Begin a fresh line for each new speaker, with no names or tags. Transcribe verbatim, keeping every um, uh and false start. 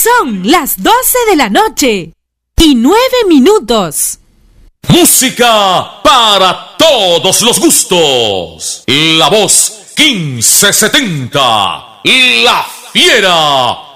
Son las doce de la noche y nueve minutos.
Música para todos los gustos. La voz quince setenta. La Fiera.